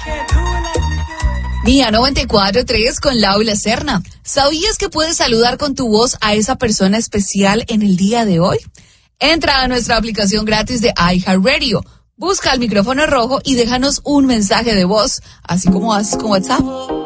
Día 94.3 con Laura Serna. ¿Sabías que puedes saludar con tu voz a esa persona especial en el día de hoy? Entra a nuestra aplicación gratis de iHeartRadio. Busca el micrófono rojo y déjanos un mensaje de voz, así como haces con WhatsApp.